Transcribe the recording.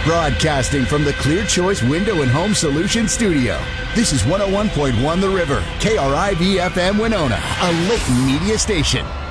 Broadcasting from the Clear Choice Window and Home Solutions Studio. This is 101.1 The River, KRIV FM Winona, a Layton media station.